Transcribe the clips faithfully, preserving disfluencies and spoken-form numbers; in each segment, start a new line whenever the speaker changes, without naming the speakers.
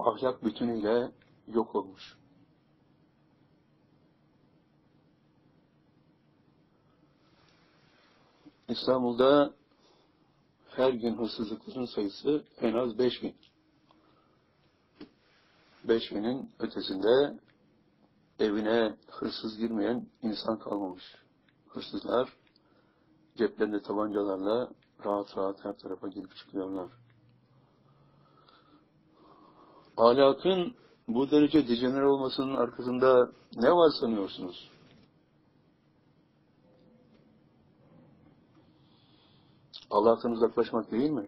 ahlak bütünüyle yok olmuş. İstanbul'da her gün hırsızlıkların sayısı en az beş bin. beş binin ötesinde evine hırsız girmeyen insan kalmamış. Hırsızlar ceplerinde tabancalarla rahat rahat her tarafa girip çıkıyorlar. Ahlakın bu derece dejenere olmasının arkasında ne var sanıyorsunuz? Allah'tan uzaklaşmak değil mi?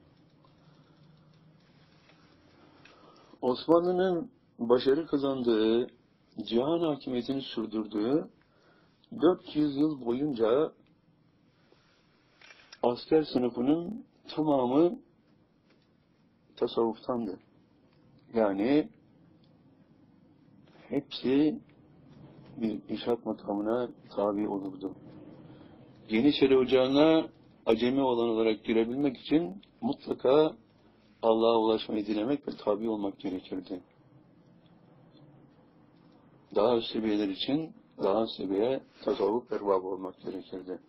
Osmanlı'nın başarı kazandığı, cihan hakimiyetini sürdürdüğü dört yüz yıl boyunca asker sınıfının tamamı tasavvuftandı. Yani hepsi bir inşaat makamına tabi olurdu. Yeniçeri Ocağı'na acemi olan olarak girebilmek için mutlaka Allah'a ulaşmayı dilemek ve tabi olmak gerekirdi. Daha üst seviyeler için daha üst seviye tasavvuf erbabı olmak gerekirdi.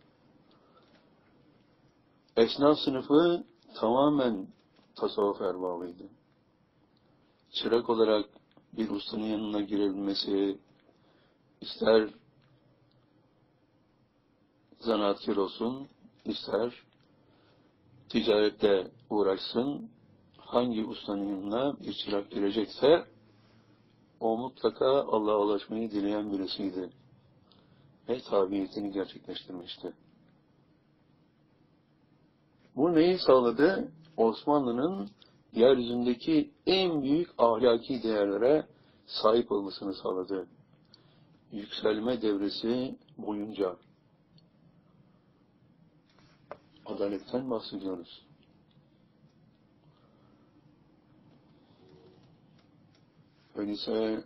Esnaf sınıfı tamamen tasavvuf erbabıydı. Çırak olarak bir ustanın yanına girebilmesi, ister zanaatkar olsun, ister ticaretle uğraşsın, hangi ustanın yanına bir çırak girecekse, o mutlaka Allah'a ulaşmayı dileyen birisiydi. Ve tabiyetini gerçekleştirmişti. Bu neyi sağladı? Osmanlı'nın yeryüzündeki en büyük ahlaki değerlere sahip olmasını sağladı. Yükselme devresi boyunca. Adaletten bahsediyoruz. Öyleyse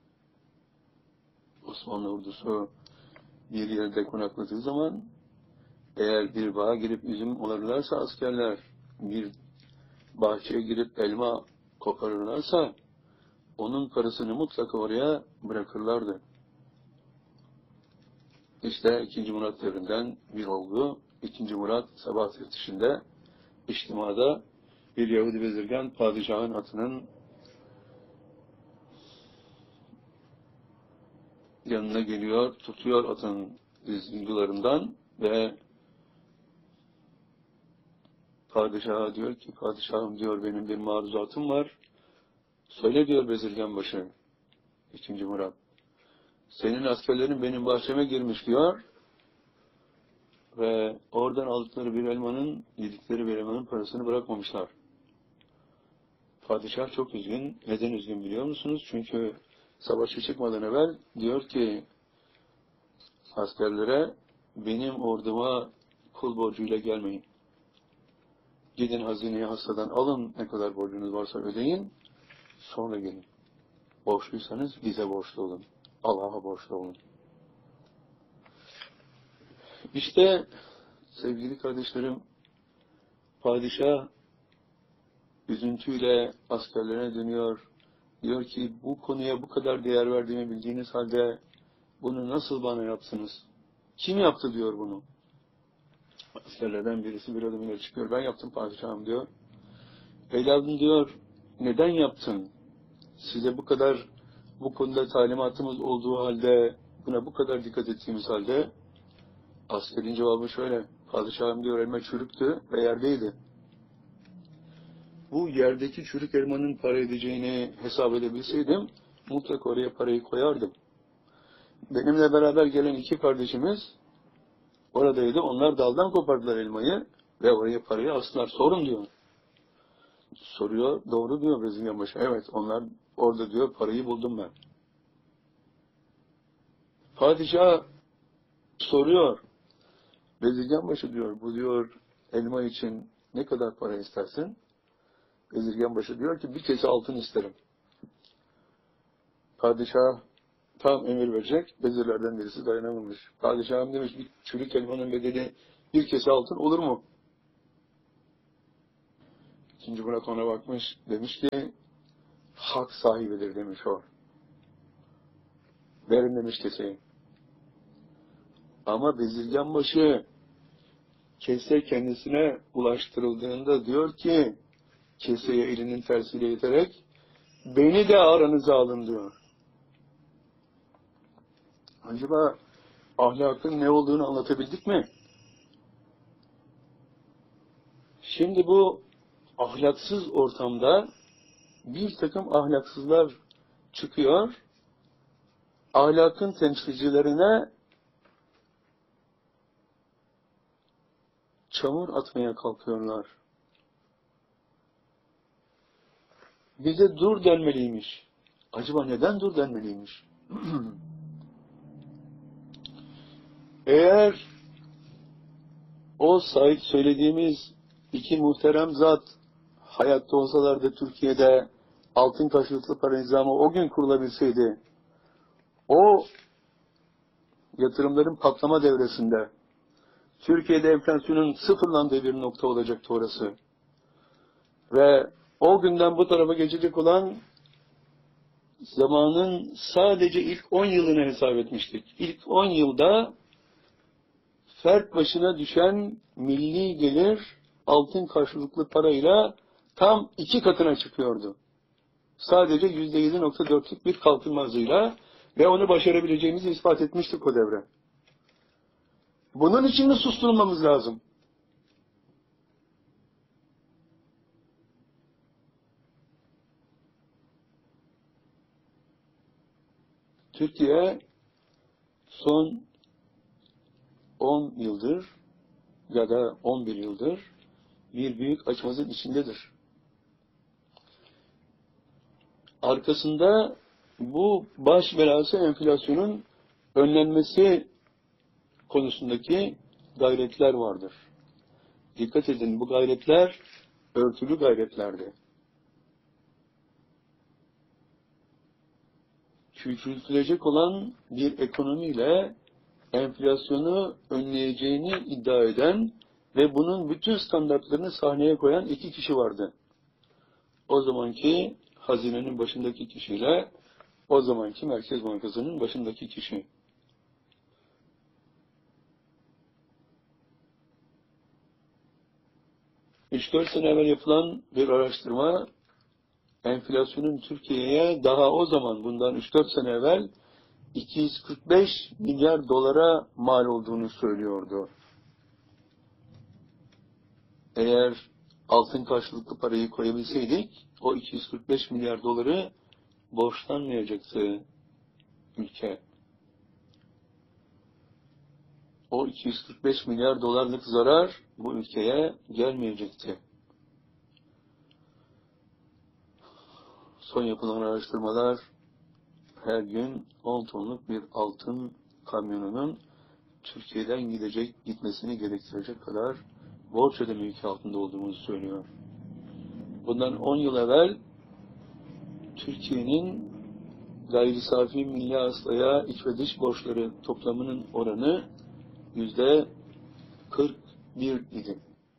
Osmanlı ordusu bir yerde konakladığı zaman eğer bir bağa girip üzüm alırlarsa askerler, bir bahçeye girip elma koparırlarsa onun parasını mutlaka oraya bırakırlardı. İşte ikinci. Murat devrinden bir olgu. ikinci. Murat sabah teftişinde içtimada bir Yahudi bezirgan padişahın atının yanına geliyor, tutuyor atın dizgingularından ve padişaha diyor ki, padişahım diyor, benim bir maruzatım var. Söyle diyor bezirganbaşı ikinci. Murat. Senin askerlerin benim bahçeme girmiş diyor ve oradan aldıkları bir elmanın, yedikleri bir elmanın parasını bırakmamışlar. Padişah çok üzgün. Neden üzgün biliyor musunuz? Çünkü savaşa çıkmadan evvel diyor ki askerlere, benim orduma kul borcuyla gelmeyin. Gidin hazineye hastadan alın, ne kadar borcunuz varsa ödeyin, sonra gelin. Borçluysanız bize borçlu olun. Allah'a borçlu olun. İşte sevgili kardeşlerim, padişah üzüntüyle askerlerine dönüyor. Diyor ki, bu konuya bu kadar değer verdiğimi bildiğiniz halde bunu nasıl bana yaptınız? Kim yaptı diyor bunu. Askerlerden birisi bir adım ileri çıkıyor. Ben yaptım padişahım diyor. Evladım diyor, neden yaptın? Size bu kadar, bu konuda talimatımız olduğu halde, buna bu kadar dikkat ettiğimiz halde, askerin cevabı şöyle, padişahım diyor, elma çürüktü ve yerdeydi. Bu yerdeki çürük elmanın para edeceğini hesap edebilseydim, mutlaka oraya parayı koyardım. Benimle beraber gelen iki kardeşimiz oradaydı, onlar daldan kopardılar elmayı ve oraya parayı astılar. Sorun diyor. Soruyor, doğru diyor bezirganbaşı. Evet, onlar orada diyor, parayı buldum ben. Padişah soruyor, bezirganbaşı diyor, bu diyor elma için ne kadar para istersin? Bezirganbaşı diyor ki, bir kese altın isterim. Padişah tam emir verecek, vezirlerden birisi dayanamamış. Padişahım demiş, bir çürük elmanın bedeli bir kese altın olur mu? İkinci. Murat ona bakmış, demiş ki, hak sahibidir demiş o. Verin demiş keseyi. Ama bezirganbaşı kese kendisine ulaştırıldığında diyor ki, keseye elinin tersiyle iterek, beni de aranıza alın diyor. Acaba ahlakın ne olduğunu anlatabildik mi? Şimdi bu ahlaksız ortamda bir takım ahlaksızlar çıkıyor, ahlakın temsilcilerine çamur atmaya kalkıyorlar. Bize dur denmeliymiş. Acaba neden dur denmeliymiş? Eğer o sahip söylediğimiz iki muhterem zat hayatta olsalardı Türkiye'de altın karşılıklı para nizamı o gün kurulabilseydi, o yatırımların patlama devresinde Türkiye'de enflasyonun sıfırlandığı bir nokta olacaktı orası. Ve o günden bu tarafa geçecek olan zamanın sadece ilk on yılını hesap etmiştik. İlk on yılda fert başına düşen milli gelir altın karşılıklı parayla tam iki katına çıkıyordu. Sadece yüzde yedi nokta dörtlük bir kalkınma hızıyla ve onu başarabileceğimizi ispat etmiştik o devre. Bunun için de susturulmamız lazım. Türkiye son on yıldır ya da on bir yıldır bir büyük açmazın içindedir. Arkasında bu baş belası enflasyonun önlenmesi konusundaki gayretler vardır. Dikkat edin, bu gayretler örtülü gayretlerdi. Küçültülecek olan bir ekonomiyle enflasyonu önleyeceğini iddia eden ve bunun bütün standartlarını sahneye koyan iki kişi vardı. O zamanki hazinenin başındaki kişiyle o zamanki Merkez Bankası'nın başındaki kişi. üç dört sene evvel yapılan bir araştırma enflasyonun Türkiye'ye daha o zaman bundan üç dört sene evvel iki yüz kırk beş milyar dolara mal olduğunu söylüyordu. Eğer altın karşılıklı parayı koyabilseydik o iki yüz kırk beş milyar doları borçlanmayacaktı ülke. O iki yüz kırk beş milyar dolarlık zarar bu ülkeye gelmeyecekti. Son yapılan araştırmalar her gün on tonluk bir altın kamyonunun Türkiye'den gidecek, gitmesini gerektirecek kadar borç ödeme yükü altında olduğumuzu söylüyor. Bundan on yıl evvel Türkiye'nin gayri safi milli hasılaya iç ve dış borçları toplamının oranı yüzde kırk bir idi.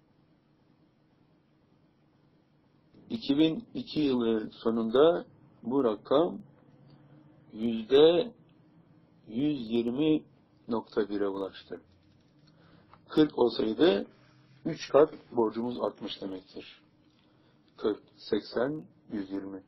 iki bin iki yılı sonunda bu rakam yüzde yüz yirmi nokta bire ulaştı. kırk olsaydı üç kat borcumuz artmış demektir. kırk, seksen, yüz yirmi.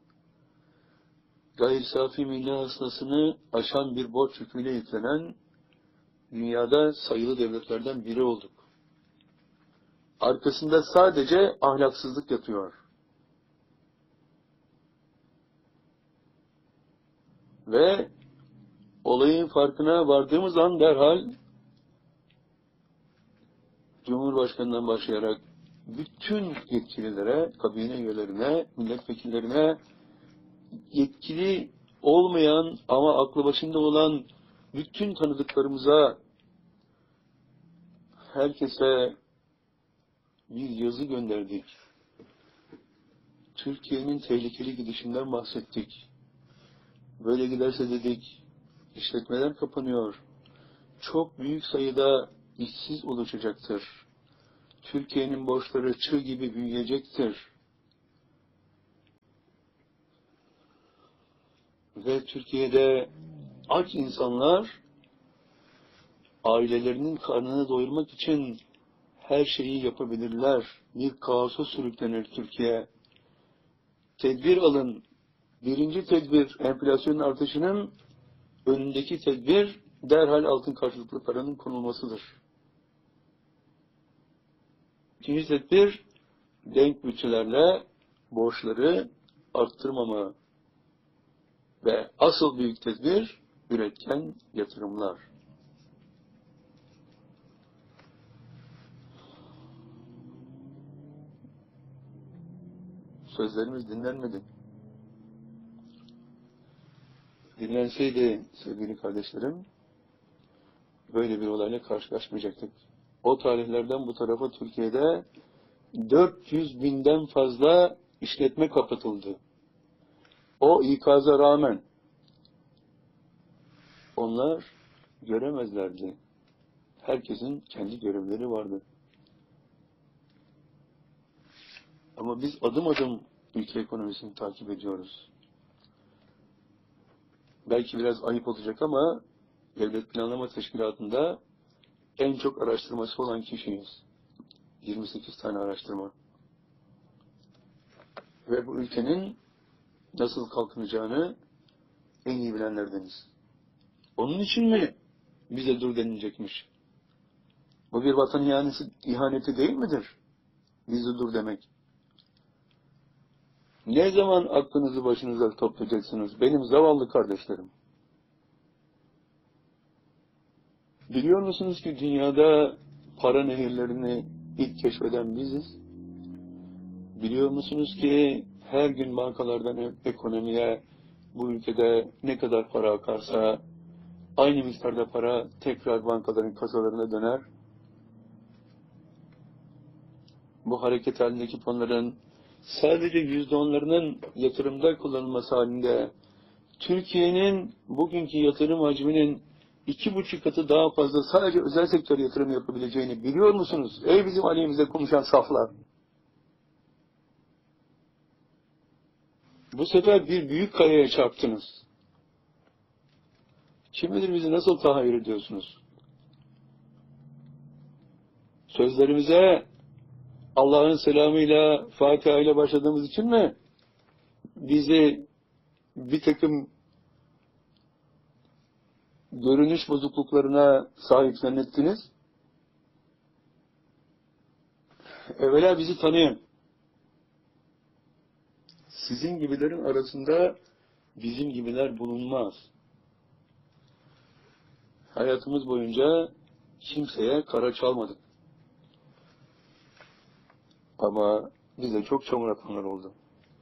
Gayri safi milli hasılasını aşan bir borç yüküyle yüklenen dünyada sayılı devletlerden biri olduk. Arkasında sadece ahlaksızlık yatıyor. Ve olayın farkına vardığımız an derhal Cumhurbaşkanı'ndan başlayarak bütün yetkililere, kabine üyelerine, milletvekillerine, yetkili olmayan ama aklı başında olan bütün tanıdıklarımıza, herkese bir yazı gönderdik. Türkiye'nin tehlikeli gidişinden bahsettik. Böyle giderse dedik, işletmeler kapanıyor. Çok büyük sayıda işsiz oluşacaktır. Türkiye'nin borçları çığ gibi büyüyecektir. Ve Türkiye'de aç insanlar ailelerinin karnını doyurmak için her şeyi yapabilirler. Bir kaosa sürüklenir Türkiye. Tedbir alın. Birinci tedbir enflasyonun artışının önündeki tedbir derhal altın karşılıklı paranın konulmasıdır. İkinci tedbir denk bütçelerle borçları arttırmama ve asıl büyük tedbir üretken yatırımlar. Sözlerimiz dinlenmedi. Dinlenseydi sevgili kardeşlerim, böyle bir olayla karşılaşmayacaktık. O tarihlerden bu tarafa Türkiye'de dört yüz binden fazla işletme kapatıldı. O ikaza rağmen onlar göremezlerdi. Herkesin kendi görevleri vardı. Ama biz adım adım ülke ekonomisini takip ediyoruz. Belki biraz ayıp olacak ama Devlet Planlama Teşkilatı'nda en çok araştırması olan kişiyiz. yirmi sekiz tane araştırma. Ve bu ülkenin nasıl kalkınacağını en iyi bilenlerdeniz. Onun için mi bize dur denilecekmiş? Bu bir vatan ihaneti, ihaneti değil midir? Bize dur demek. Ne zaman aklınızı başınıza toplayacaksınız benim zavallı kardeşlerim? Biliyor musunuz ki dünyada para nehirlerini ilk keşfeden biziz? Biliyor musunuz ki her gün bankalardan ekonomiye bu ülkede ne kadar para akarsa aynı miktarda para tekrar bankaların kasalarına döner? Bu hareket halindeki fonların sadece yüzde onlarının yatırımda kullanılması halinde Türkiye'nin bugünkü yatırım hacminin iki buçuk katı daha fazla sadece özel sektör yatırım yapabileceğini biliyor musunuz? Ey bizim aleyhimizde konuşan saflar! Bu sefer bir büyük kayaya çarptınız. Kim bilir bizi nasıl tahayyül ediyorsunuz? Sözlerimize Allah'ın selamıyla, Fatiha ile başladığımız için mi bizi bir takım görünüş bozukluklarına sahip zannettiniz? Evvela bizi tanıyın. Sizin gibilerin arasında bizim gibiler bulunmaz. Hayatımız boyunca kimseye kara çalmadık. Ama bize çok çamur atanlar oldu.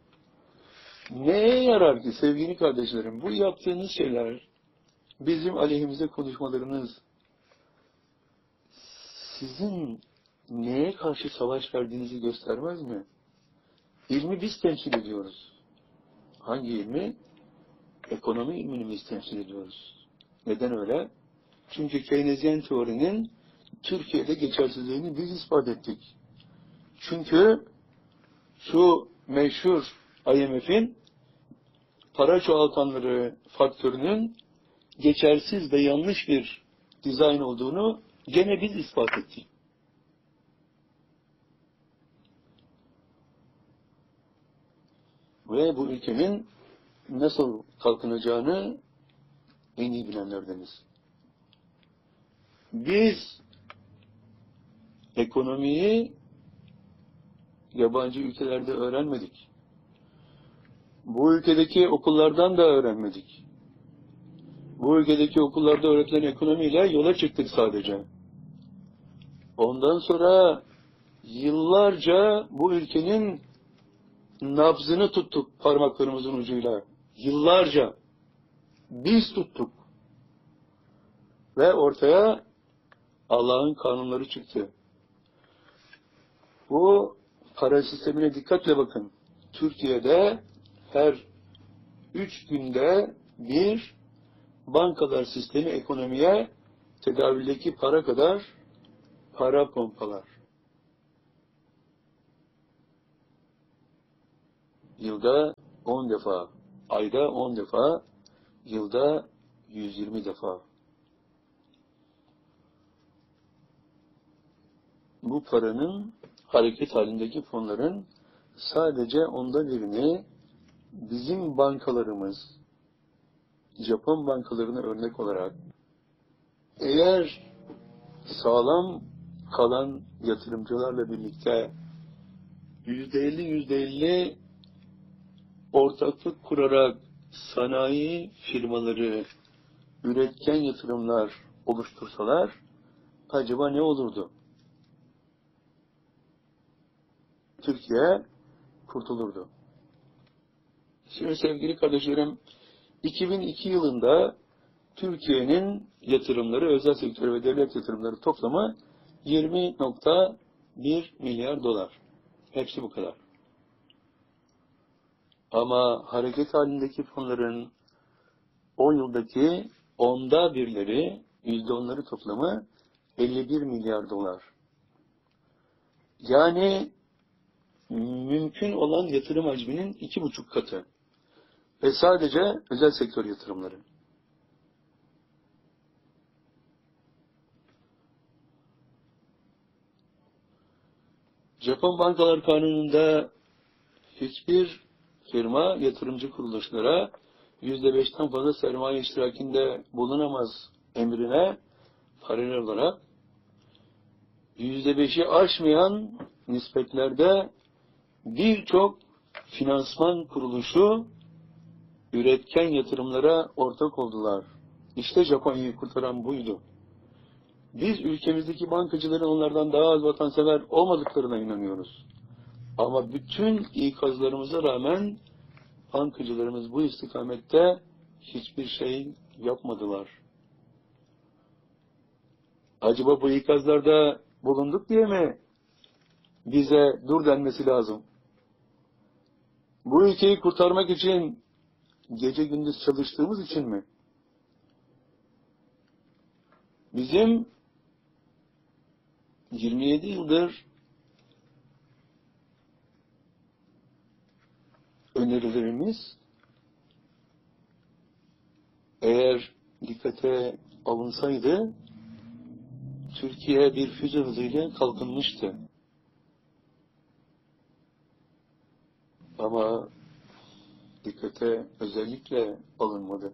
Neye yarar ki sevgili kardeşlerim? Bu yaptığınız şeyler, bizim aleyhimize konuşmalarınız, sizin neye karşı savaş verdiğinizi göstermez mi? İlmi biz temsil ediyoruz. Hangi ilmi? Ekonomi ilmini biz temsil ediyoruz. Neden öyle? Çünkü Keynesyen teorinin Türkiye'de geçersizliğini biz ispat ettik. Çünkü şu meşhur I M F'in para çoğaltanları faktörünün geçersiz ve yanlış bir dizayn olduğunu gene biz ispat ettik. Ve bu ülkenin nasıl kalkınacağını en iyi bilenlerdeniz. Biz ekonomiyi yabancı ülkelerde öğrenmedik. Bu ülkedeki okullardan da öğrenmedik. Bu ülkedeki okullarda öğretilen ekonomiyle yola çıktık sadece. Ondan sonra yıllarca bu ülkenin nabzını tuttuk parmaklarımızın ucuyla. Yıllarca biz tuttuk. Ve ortaya Allah'ın kanunları çıktı. Bu para sistemine dikkatle bakın. Türkiye'de her üç günde bir bankalar sistemi ekonomiye tedavüldeki para kadar para pompalar. Yılda on defa, ayda on defa Yılda yüz yirmi defa. Bu paranın, hareket halindeki fonların sadece onda birini bizim bankalarımız, Japon bankalarına örnek olarak, eğer sağlam kalan yatırımcılarla birlikte yüzde elli yüzde elli ortaklık kurarak sanayi firmaları, üretken yatırımlar oluştursalar, acaba ne olurdu? Türkiye kurtulurdu. Şimdi sevgili kardeşlerim, iki bin iki yılında Türkiye'nin yatırımları, özel sektör ve devlet yatırımları toplamı yirmi nokta bir milyar dolar. Hepsi bu kadar. Ama hareket halindeki fonların on yıldaki onda birleri, yüzde onları toplamı elli bir milyar dolar. Yani mümkün olan yatırım hacminin iki buçuk katı. Ve sadece özel sektör yatırımları. Japon Bankalar Kanunu'nda hiçbir firma yatırımcı kuruluşlara yüzde beşten fazla sermaye iştirakinde bulunamaz emrine paralel olarak yüzde beşi aşmayan nispetlerde birçok finansman kuruluşu üretken yatırımlara ortak oldular. İşte Japonya'yı kurtaran buydu. Biz ülkemizdeki bankacıların onlardan daha az vatansever olmadıklarına inanıyoruz. Ama bütün ikazlarımıza rağmen bankacılarımız bu istikamette hiçbir şey yapmadılar. Acaba bu ikazlarda bulunduk diye mi bize dur denmesi lazım? Bu ülkeyi kurtarmak için gece gündüz çalıştığımız için mi? Bizim yirmi yedi yıldır önerilerimiz eğer dikkate alınsaydı Türkiye bir füze hızıyla kalkınmıştı. Ama dikkate özellikle alınmadı.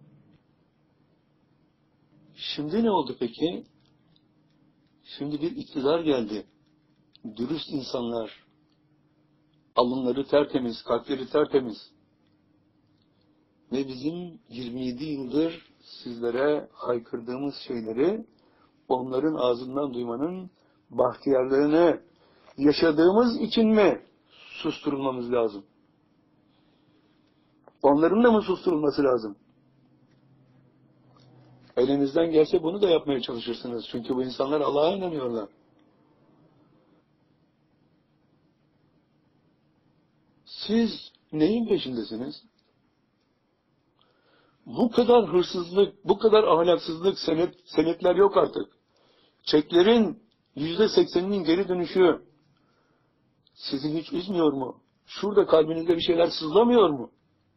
Şimdi ne oldu peki? Şimdi bir iktidar geldi. Dürüst insanlar, alınları tertemiz, kalpleri tertemiz. Ve bizim yirmi yedi yıldır sizlere haykırdığımız şeyleri onların ağzından duymanın bahtiyarlığını yaşadığımız için mi susturulmamız lazım? Onların da mı susturulması lazım? Elinizden gelse bunu da yapmaya çalışırsınız. Çünkü bu insanlar Allah'a inanıyorlar. Siz neyin peşindesiniz? Bu kadar hırsızlık, bu kadar ahlaksızlık, senet, senetler yok artık. Çeklerin yüzde sekseninin geri dönüşü sizi hiç üzmüyor mu? Şurada kalbinizde bir şeyler sızlamıyor mu?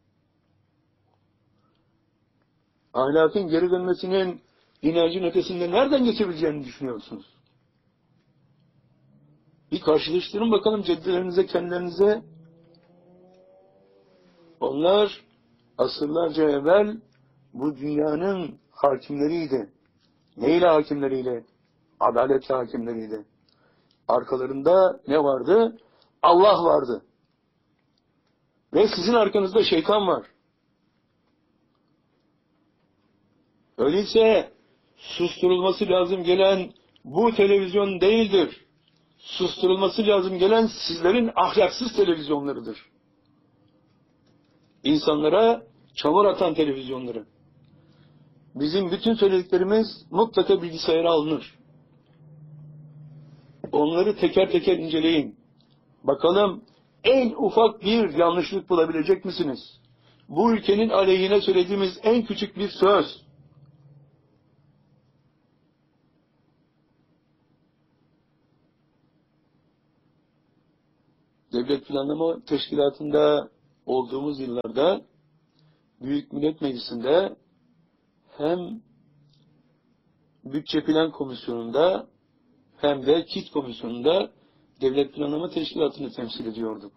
Ahlakın geri dönmesinin inancın ötesinde nereden geçebileceğini düşünüyorsunuz? Bir karşılaştırın bakalım ceddilerinize, kendilerinize. Onlar asırlarca evvel bu dünyanın hakimleriydi. Neyle hakimleriyle? Adaletle hakimleriyle. Arkalarında ne vardı? Allah vardı. Ve sizin arkanızda şeytan var. Öyleyse susturulması lazım gelen bu televizyon değildir. Susturulması lazım gelen sizlerin ahlaksız televizyonlarıdır. İnsanlara çamur atan televizyonları. Bizim bütün söylediklerimiz mutlaka bilgisayara alınır. Onları teker teker inceleyin. Bakalım en ufak bir yanlışlık bulabilecek misiniz? Bu ülkenin aleyhine söylediğimiz en küçük bir söz. Devlet Planlama Teşkilatı'nda olduğumuz yıllarda Büyük Millet Meclisi'nde hem Bütçe Plan Komisyonu'nda hem de KİT Komisyonu'nda Devlet Planlama Teşkilatı'nı temsil ediyorduk.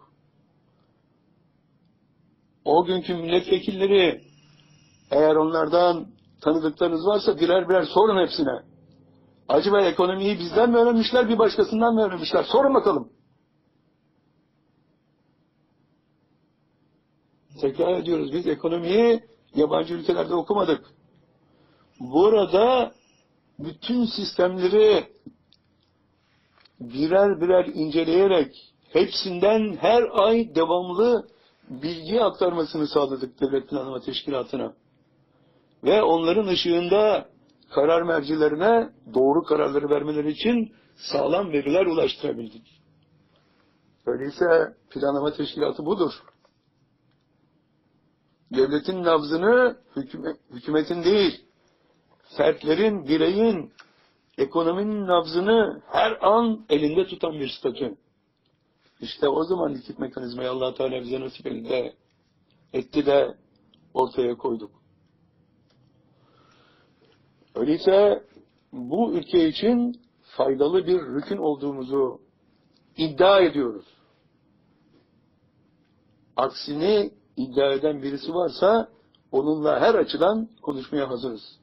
O günkü milletvekilleri, eğer onlardan tanıdıklarınız varsa birer birer sorun hepsine. Acaba ekonomiyi bizden mi öğrenmişler, bir başkasından mı öğrenmişler? Sorun bakalım. Tekrar ediyoruz, biz ekonomiyi yabancı ülkelerde okumadık. Burada bütün sistemleri birer birer inceleyerek hepsinden her ay devamlı bilgi aktarmasını sağladık Devlet Planlama Teşkilatı'na. Ve onların ışığında karar mercilerine doğru kararları vermeleri için sağlam veriler ulaştırabildik. Öyleyse Planlama Teşkilatı budur. Devletin nabzını hükümet, hükümetin değil, fertlerin, bireyin, ekonominin nabzını her an elinde tutan bir statü. İşte o zaman likit mekanizmayı Allah Teala bize nasip etti, etti de ortaya koyduk. Öyleyse bu ülke için faydalı bir rükün olduğumuzu iddia ediyoruz. Aksini iddia eden birisi varsa onunla her açıdan konuşmaya hazırız.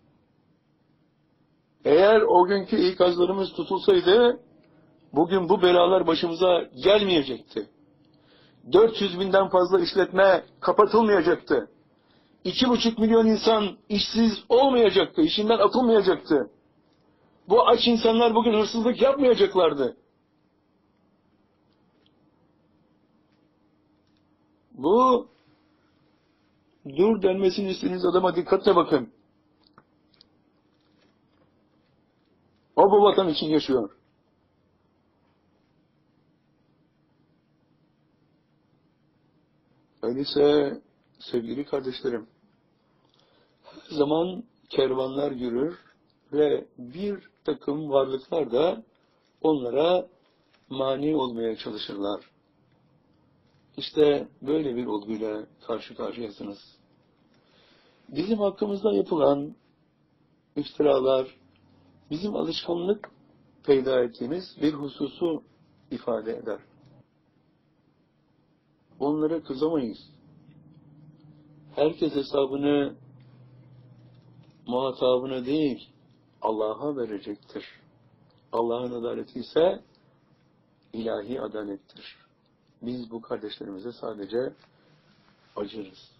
Eğer o günkü ikazlarımız tutulsaydı bugün bu belalar başımıza gelmeyecekti. dört yüz binden fazla işletme kapatılmayacaktı. iki buçuk milyon insan işsiz olmayacaktı, işinden atılmayacaktı. Bu aç insanlar bugün hırsızlık yapmayacaklardı. Bu dur denmesini istediğiniz adama dikkatle bakın. O bu vatan için yaşıyor. Öyleyse sevgili kardeşlerim, her zaman kervanlar yürür ve bir takım varlıklar da onlara mani olmaya çalışırlar. İşte böyle bir olguyla karşı karşıyasınız. Bizim hakkımızda yapılan iftiralar, bizim alışkanlık peyda ettiğimiz bir hususu ifade eder. Onlara kızamayız. Herkes hesabını muhatabına değil, Allah'a verecektir. Allah'ın adaleti ise ilahi adalettir. Biz bu kardeşlerimize sadece acırız.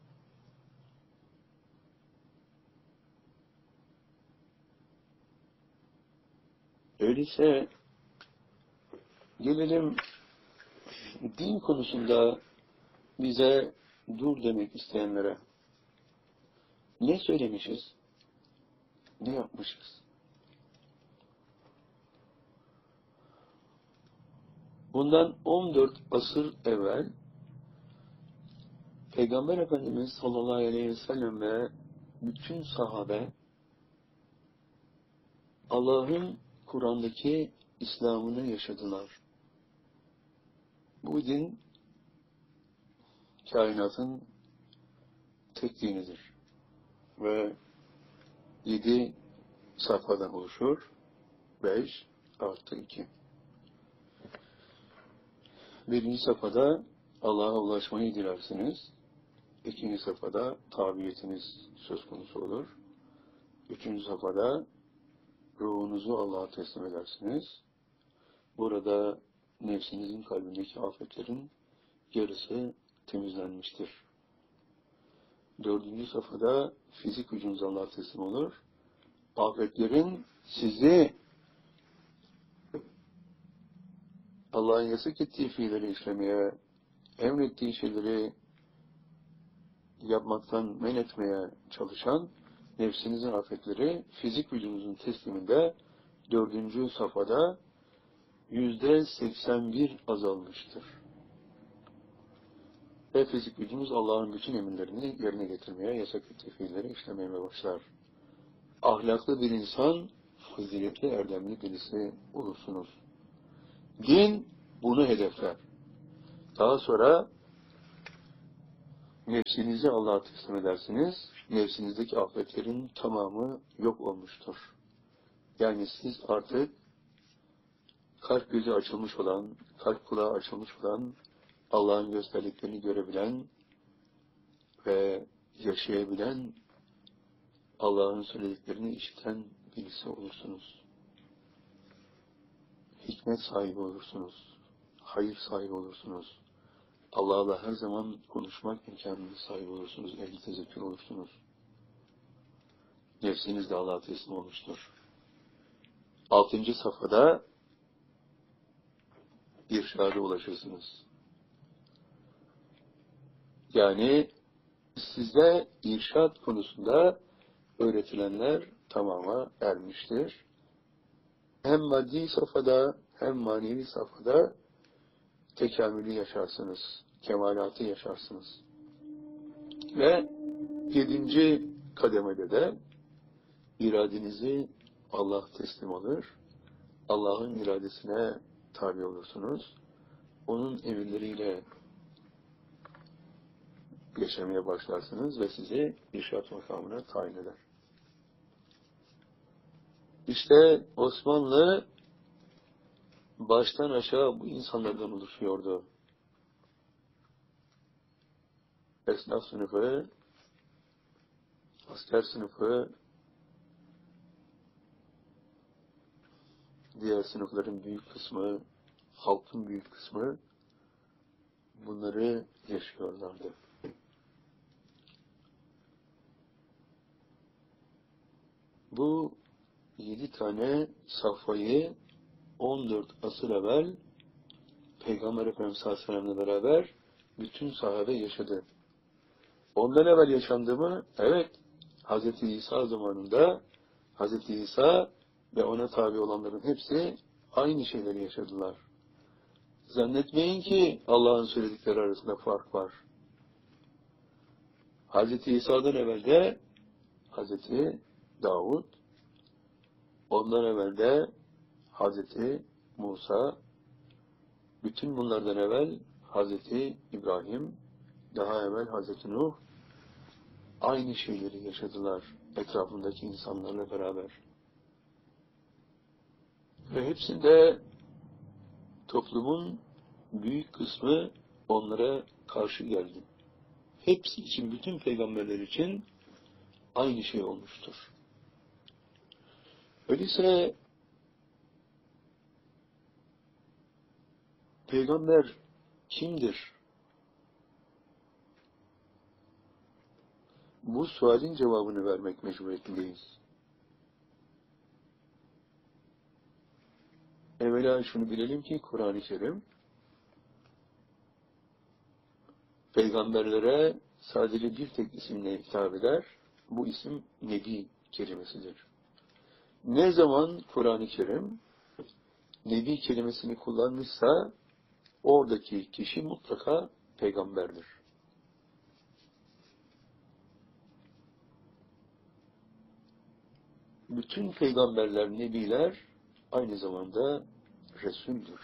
Öyleyse gelelim din konusunda bize dur demek isteyenlere. Ne söylemişiz? Ne yapmışız? Bundan on dört asır evvel Peygamber Efendimiz sallallahu aleyhi ve sellem ve bütün sahabe Allah'ın Kur'an'daki İslam'ını yaşadılar. Bu din kainatın tek dinidir. Ve yedi sayfadan oluşur. Beş artı iki. Birinci safhada Allah'a ulaşmayı dilersiniz. İkinci safhada tabiyetiniz söz konusu olur. Üçüncü safhada ruhunuzu Allah'a teslim edersiniz. Burada nefsinizin kalbindeki afetlerin yarısı temizlenmiştir. Dördüncü safhada fizik gücünüz Allah'a teslim olur. Afetlerin sizi Allah'ın yasak ettiği fiilleri işlemeye, emrettiği şeyleri yapmaktan men etmeye çalışan nefsinizin afetleri fizik vücudunuzun tesliminde dördüncü safhada yüzde seksen bir azalmıştır. Ve fizik vücudunuz Allah'ın bütün emirlerini yerine getirmeye, yasak ettiği fiilleri işlemeye başlar. Ahlaklı bir insan, faziletli, erdemli birisi olursunuz. Din bunu hedefler. Daha sonra Nefsinizi Allah'a teslim edersiniz. Nefsinizdeki afetlerin tamamı yok olmuştur. Yani siz artık kalp gözü açılmış olan, kalp kulağı açılmış olan, Allah'ın gösterdiklerini görebilen ve yaşayabilen, Allah'ın söylediklerini işiten birisi olursunuz. Hikmet sahibi olursunuz. Hayır sahibi olursunuz. Allah'la her zaman konuşmak imkanına sahip olursunuz. Ehli tezekkür olursunuz. Nefsiniz de Allah'a teslim olmuştur. Altıncı safhada irşada ulaşırsınız. Yani size irşad konusunda öğretilenler tamama ermiştir. Hem maddi safhada hem manevi safhada tekamülü yaşarsınız, kemalatı yaşarsınız. Ve yedinci kademede de iradenizi Allah teslim alır, Allah'ın iradesine tabi olursunuz, onun emirleriyle yaşamaya başlarsınız ve sizi irşad makamına tayin eder. İşte Osmanlı baştan aşağı bu insanlardan oluşuyordu. Esnaf sınıfı, asker sınıfı, diğer sınıfların büyük kısmı, halkın büyük kısmı bunları yaşıyorlardı. Bu yedi tane safhayı on dört asır evvel Peygamber Efendimiz sallallahu aleyhi ve sellem'le beraber bütün sahabe yaşadı. Ondan evvel yaşandı mı? Evet. Hazreti İsa zamanında Hazreti İsa ve ona tabi olanların hepsi aynı şeyleri yaşadılar. Zannetmeyin ki Allah'ın söyledikleri arasında fark var. Hazreti İsa'dan evvel de Hazreti Davud, ondan evvel de Hazreti Musa, bütün bunlardan evvel Hazreti İbrahim, daha evvel Hazreti Nuh, aynı şeyleri yaşadılar etrafındaki insanlarla beraber. Ve hepsinde toplumun büyük kısmı onlara karşı geldi. Hepsi için, bütün peygamberler için aynı şey olmuştur. Öyleyse peygamber kimdir? Bu sualin cevabını vermek mecburiyetindeyiz. Evvela şunu bilelim ki Kur'an-ı Kerim peygamberlere sadece bir tek isimle hitap eder. Bu isim Nebi kelimesidir. Ne zaman Kur'an-ı Kerim Nebi kelimesini kullanmışsa oradaki kişi mutlaka peygamberdir. Bütün peygamberler, nebiler aynı zamanda Resul'dür.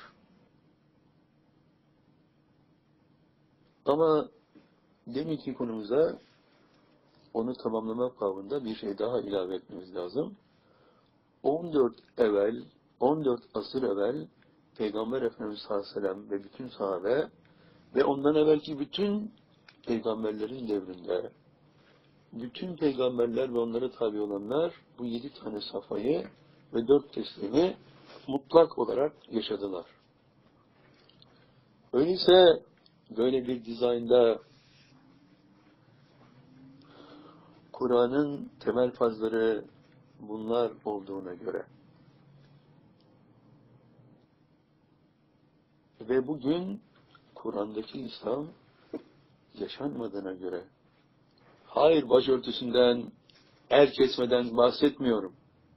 Ama deminki konumuza onu tamamlamak babında bir şey daha ilave etmemiz lazım. on dört evvel, on dört asır evvel Peygamber Efendimiz sallallahu aleyhi ve sellem ve bütün sahabe ve ondan evvelki bütün peygamberlerin devrinde bütün peygamberler ve onlara tabi olanlar bu yedi tane safhayı ve dört teslimi mutlak olarak yaşadılar. Öyleyse böyle bir dizaynda Kur'an'ın temel fazları bunlar olduğuna göre ve bugün Kur'an'daki İslam yaşanmadığına göre, hayır başörtüsünden, el kesmeden bahsetmiyorum.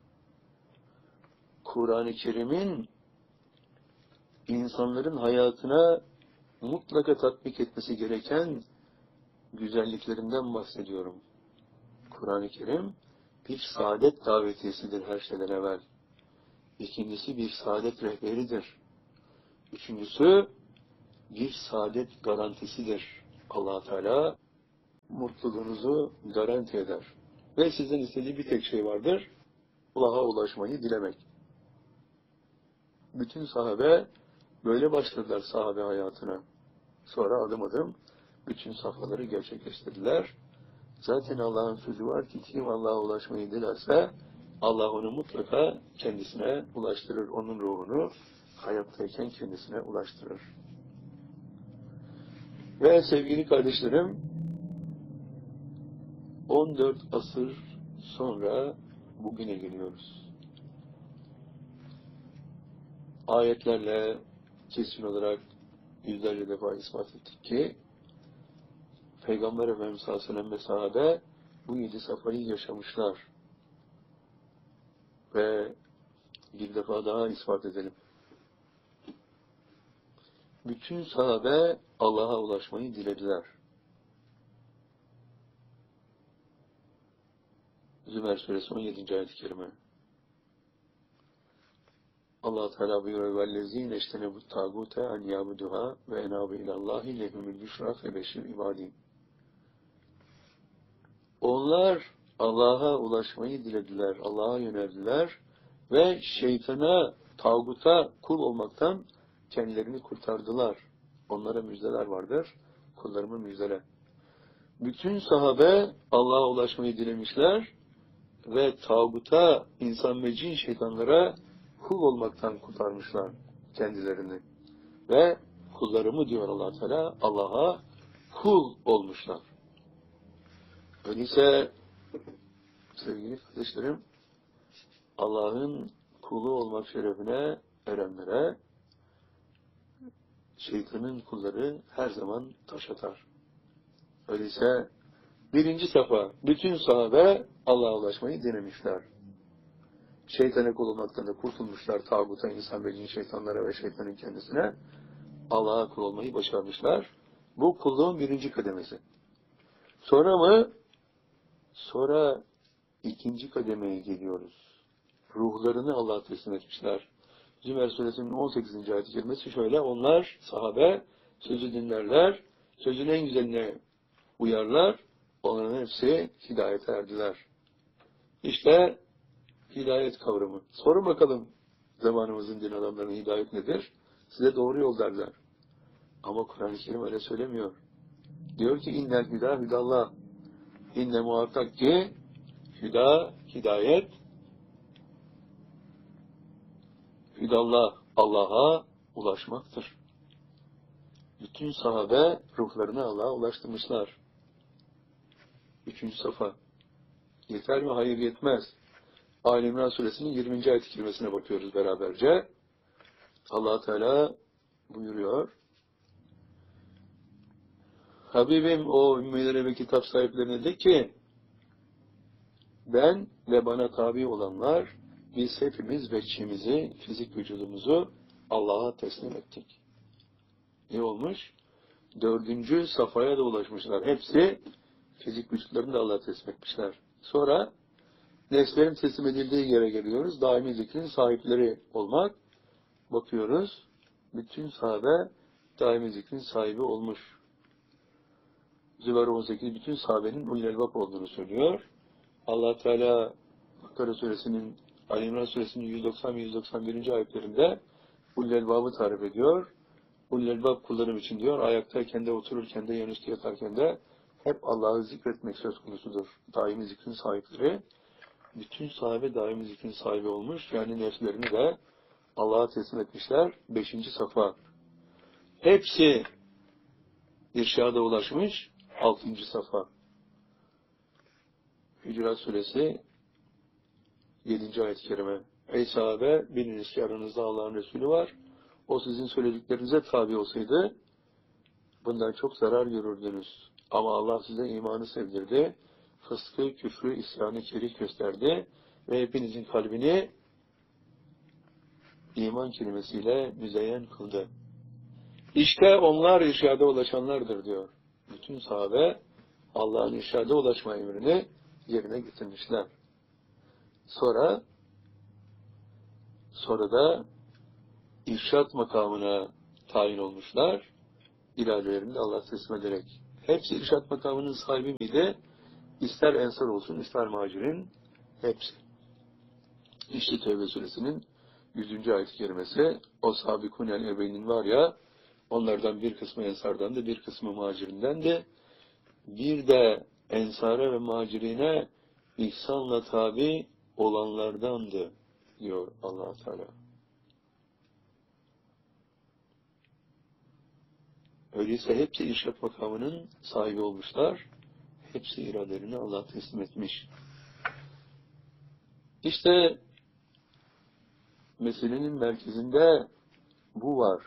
Kur'an-ı Kerim'in insanların hayatına mutlaka tatbik etmesi gereken güzelliklerinden bahsediyorum. Kur'an-ı Kerim bir saadet davetiyesidir her şeyden evvel. İkincisi bir saadet rehberidir. Üçüncüsü bir saadet garantisidir. Allah Teala mutluluğunuzu garanti eder. Ve sizden istediği bir tek şey vardır, Allah'a ulaşmayı dilemek. Bütün sahabe böyle başladılar sahabe hayatına. Sonra adım adım bütün safhaları gerçekleştirdiler. Zaten Allah'ın sözü var ki kim Allah'a ulaşmayı dilerse Allah onu mutlaka kendisine ulaştırır. Onun ruhunu hayattayken kendisine ulaştırır. Ve sevgili kardeşlerim, on dört asır sonra bugüne geliyoruz. Ayetlerle kesin olarak yüzlerce defa ispat ettik ki Peygamber Efendimiz sallallahu aleyhi ve sellem ve sahabe bu yedi safhayı yaşamışlar. Ve bir defa daha ispat edelim. Bütün sahabe Allah'a ulaşmayı dilediler. Zümer suresi on yedinci ayet-i kerime. Allah Teala buyuruyor: "Vellezîne eştenebut tâgûte en yâbuduhâ ve enâbu ilallâhi lehumul büşrâ febeşşir ibâdî." Onlar Allah'a ulaşmayı dilediler, Allah'a yöneldiler ve şeytana, tağuta kul olmaktan kendilerini kurtardılar. Onlara müjdeler vardır, kullarımı müjdele. Bütün sahabe Allah'a ulaşmayı dilemişler ve tağuta, insan ve cin şeytanlara kul olmaktan kurtarmışlar kendilerini. Ve kullarımı diyor Allah Teala, Allah'a kul olmuşlar. Öyleyse sevgili kardeşlerim, Allah'ın kulu olmak şerefine erenlere şeytanın kulları her zaman taş atar. Öyleyse birinci safa, bütün sahabe Allah'a ulaşmayı denemişler. Şeytana kul olmaktan da kurtulmuşlar, tağuta, insan ve cin şeytanlara ve şeytanın kendisine. Allah'a kul olmayı başarmışlar. Bu kulluğun birinci kademesi. Sonra mı? Sonra ikinci kademeye geliyoruz. Ruhlarını Allah'a teslim etmişler. Zümer suresinin on sekizinci ayet-i kerimesi şöyle: onlar, sahabe, sözü dinlerler, sözün en güzeline uyarlar, onların hepsi hidayete erdiler. İşte hidayet kavramı. Sorun bakalım zamanımızın din adamlarının hidayet nedir? Size doğru yol derler. Ama Kur'an-ı Kerim öyle söylemiyor. Diyor ki innel hüda hüdallah. İnne muhakkak ki hüda, hidayet, hüdallah, Allah'a ulaşmaktır. Bütün sahabe ruhlarını Allah'a ulaştırmışlar. Üçüncü safa. Yeter mi? Hayır, yetmez. Ali İmran suresinin yirminci ayet-i kerimesine bakıyoruz beraberce. Allah Teala buyuruyor: Habibim o ümmelere ve kitap sahiplerine de ki ben ve bana tabi olanlar biz hepimiz bekçimizi, fizik vücudumuzu Allah'a teslim ettik. Ne olmuş? Dördüncü safhaya da ulaşmışlar. Hepsi fizik vücutlarını da Allah'a teslim etmişler. Sonra nefslerin teslim edildiği yere geliyoruz. Daimi zikrin sahipleri olmak. Bakıyoruz. Bütün sahabe daimi zikrin sahibi olmuş. Zümer on sekiz bütün sahabenin ulul elbab olduğunu söylüyor. Allah Teala Bakara suresinin, Ali İmran suresinin yüz doksan ve yüz doksan birinci ayetlerinde ulul elbabı tarif ediyor. Ulul elbab kullarım için diyor, ayaktayken de, otururken de, yanüstü yatarken de hep Allah'ı zikretmek söz konusudur. Daimi zikrin sahipleri. Bütün sahabe daimi zikrin sahibi olmuş. Yani nefslerini de Allah'a teslim etmişler. Beşinci safa. Hepsi irşada ulaşmış. Altıncı safa. Hücurat suresi yedinci ayet-i kerime. Ey sahabe, biliniz ki aranızda Allah'ın Resulü var. O sizin söylediklerinize tabi olsaydı bundan çok zarar görürdünüz. Ama Allah size imanı sevdirdi. Fıskı, küfrü, isyanı kerih gösterdi. Ve hepinizin kalbini iman kelimesiyle müzeyyen kıldı. İşte onlar irşada ulaşanlardır diyor. Bütün sahabe Allah'ın irşada ulaşma emrini yerine getirmişler. Sonra sonra da irşat makamına tayin olmuşlar. İradelerini de Allah'a teslim ederek. Hepsi irşat makamının sahibi miydi? İster ensar olsun, ister muhacirin, hepsi. İşte Tevbe suresinin yüzüncü ayet-i kerimesi, o sabikun el ebeynin var ya, onlardan bir kısmı ensardan da, bir kısmı muhacirinden de, bir de ensara ve muhacirine ihsanla tabi olanlardandı, diyor Allah Teala. Öyleyse hepsi irşat makamının sahibi olmuşlar. Hepsi iradelerini Allah teslim etmiş. İşte meselenin merkezinde bu var.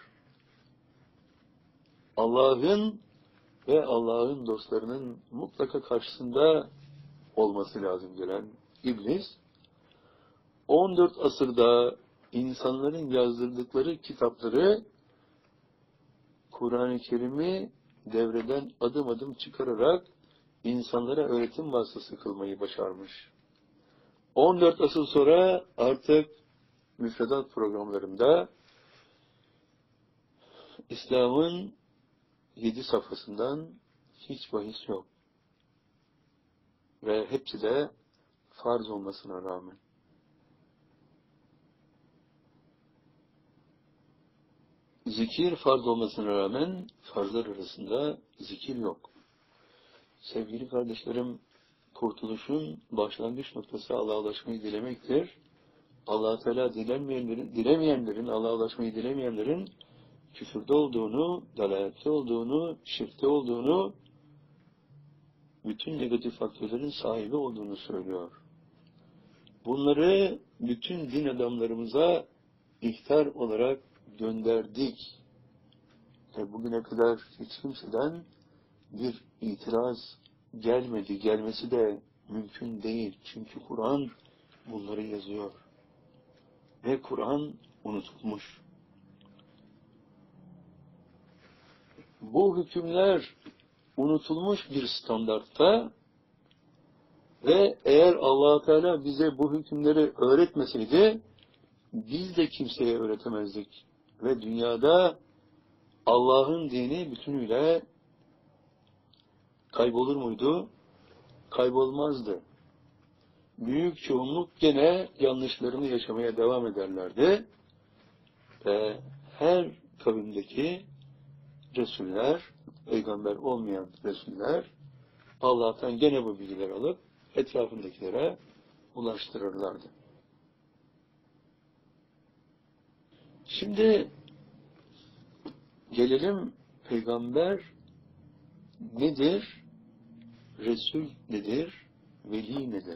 Allah'ın ve Allah'ın dostlarının mutlaka karşısında olması lazım gelen İblis, on dört asırda insanların yazdırdıkları kitapları, Kur'an-ı Kerim'i devreden adım adım çıkararak insanlara öğretim vasıtası kılmayı başarmış. on dört asır sonra artık müfredat programlarında İslam'ın yedi safhasından hiç bahis yok. Ve hepsi de farz olmasına rağmen. Zikir farz olmasına rağmen farzlar arasında zikir yok. Sevgili kardeşlerim, kurtuluşun başlangıç noktası Allah'a ulaşmayı dilemektir. Allah Teala dilemeyenlerin, dilemeyenlerin, Allah'a ulaşmayı dilemeyenlerin küfürde olduğunu, dalalette olduğunu, şirkte olduğunu, bütün negatif faktörlerin sahibi olduğunu söylüyor. Bunları bütün din adamlarımıza ihtar olarak gönderdik. Ve bugüne kadar hiç kimseden bir itiraz gelmedi. Gelmesi de mümkün değil. Çünkü Kur'an bunları yazıyor. Ve Kur'an unutulmuş. Bu hükümler unutulmuş bir standartta ve eğer Allah Teala bize bu hükümleri öğretmeseydi biz de kimseye öğretemezdik. Ve dünyada Allah'ın dini bütünüyle kaybolur muydu? Kaybolmazdı. Büyük çoğunluk gene yanlışlarını yaşamaya devam ederlerdi. Ve her kavimdeki Resuller, peygamber olmayan Resuller, Allah'tan gene bu bilgileri alıp etrafındakilere ulaştırırlardı. Şimdi gelelim peygamber nedir? Resul nedir? Veli nedir?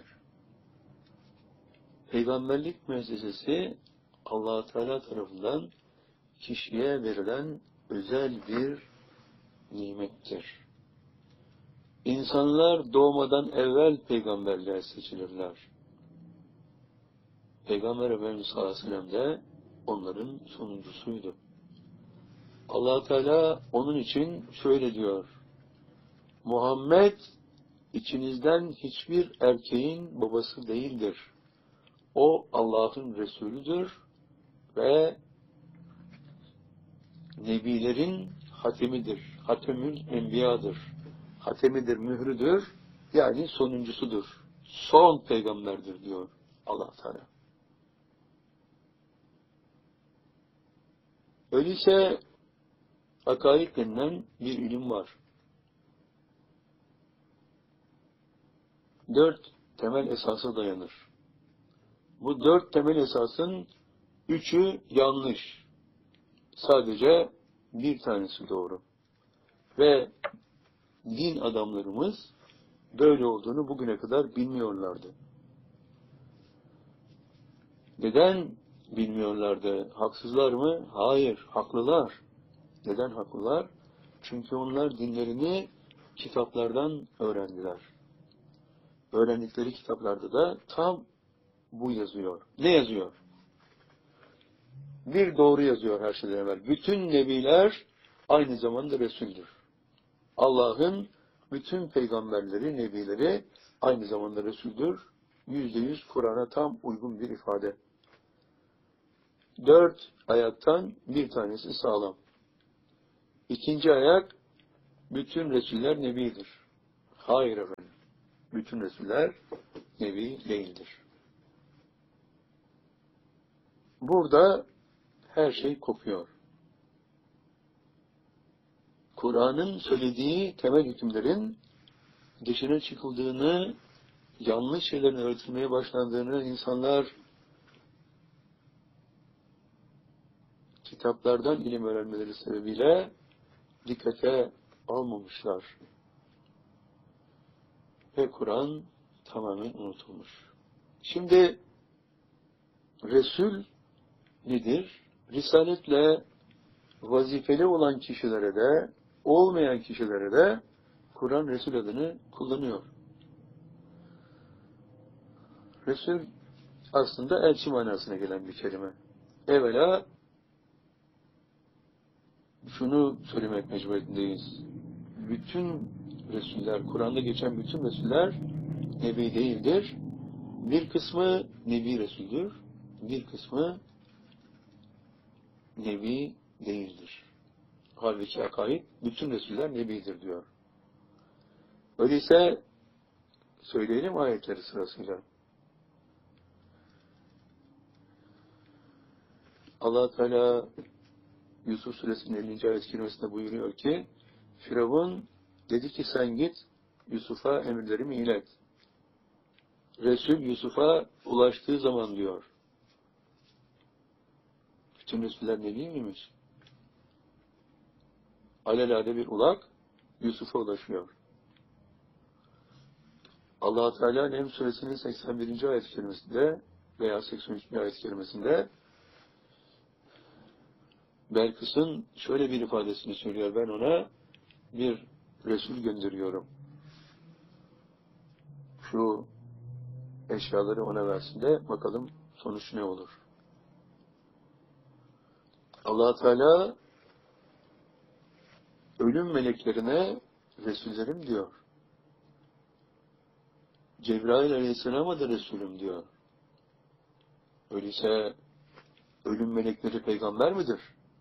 Peygamberlik müessesesi Allah Teala tarafından kişiye verilen özel bir nimettir. İnsanlar doğmadan evvel peygamberliğe seçilirler. Peygamber Efendimiz sallallahu aleyhi ve sellem de onların sonuncusuydu. Allah Teala onun için şöyle diyor: Muhammed içinizden hiçbir erkeğin babası değildir. O Allah'ın Resulüdür ve Nebilerin hatemidir. Hatemül Enbiya'dır. Hatemidir, mührüdür. Yani sonuncusudur. Son peygamberdir diyor Allah Teala. Öyleyse akaid denilen bir ilim var. Dört temel esasa dayanır. Bu dört temel esasın üçü yanlış. Sadece bir tanesi doğru. Ve din adamlarımız böyle olduğunu bugüne kadar bilmiyorlardı. Neden bilmiyorlardı? Haksızlar mı? Hayır, haklılar. Neden haklılar? Çünkü onlar dinlerini kitaplardan öğrendiler. Öğrendikleri kitaplarda da tam bu yazıyor. Ne yazıyor? Bir doğru yazıyor her şeyden evvel. Bütün nebiler aynı zamanda Resul'dür. Allah'ın bütün peygamberleri, nebileri aynı zamanda Resul'dür. Yüzde yüz Kur'an'a tam uygun bir ifade. Dört ayaktan bir tanesi sağlam. İkinci ayak bütün Resuller Nebidir. Hayır efendim. Bütün Resuller Nebi değildir. Burada her şey kopuyor. Kur'an'ın söylediği temel hükümlerin dışına çıkıldığını, yanlış şeylerin öğretilmeye başlandığını insanlar kitaplardan ilim öğrenmeleri sebebiyle dikkate almamışlar. Ve Kur'an tamamen unutulmuş. Şimdi Resul nedir? Risaletle vazifeli olan kişilere de, olmayan kişilere de Kur'an Resul adını kullanıyor. Resul aslında elçi manasına gelen bir kelime. Evvela şunu söylemek mecburiyetindeyiz. Bütün Resuller, Kur'an'da geçen bütün Resuller Nebi değildir. Bir kısmı Nebi Resul'dür. Bir kısmı Nebi değildir. Halbuki akaid bütün Resuller Nebidir diyor. Öyleyse söyleyelim ayetleri sırasıyla. Allah Teala Yusuf Suresinin ellinci ayet-i kerimesinde buyuruyor ki Firavun dedi ki sen git Yusuf'a emirlerimi ilet. Resul Yusuf'a ulaştığı zaman diyor. Bütün Resuller Nebi miymiş? Alelade bir ulak Yusuf'a ulaşıyor. Allah Teala Nem Suresinin seksen birinci ayet-i kerimesinde veya seksen üçüncü ayet-i kerimesinde Belkıs'ın şöyle bir ifadesini söylüyor. Ben ona bir Resul gönderiyorum. Şu eşyaları ona versin de bakalım sonuç ne olur. Allah Teala ölüm meleklerine Resullerim diyor. Cebrail Aleyhisselam'a da Resulüm diyor. Öyleyse ölüm melekleri peygamber midir?